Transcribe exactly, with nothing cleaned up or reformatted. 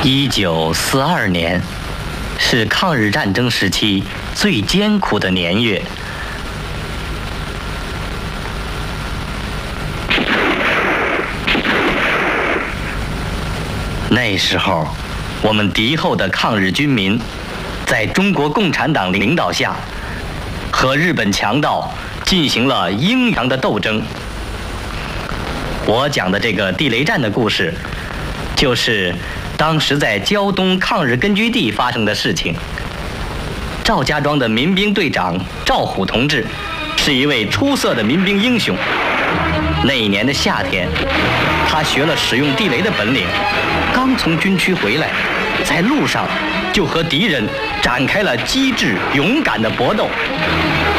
一九四二年是抗日战争时期最艰苦的年月。那时候，我们敌后的抗日军民，在中国共产党领导下，和日本强盗进行了阴阳的斗争。我讲的这个地雷战的故事，就是当时在胶东抗日根据地发生的事情。赵家庄的民兵队长赵虎同志是一位出色的民兵英雄。那一年的夏天，他学了使用地雷的本领，刚从军区回来，在路上就和敌人展开了机智勇敢的搏斗。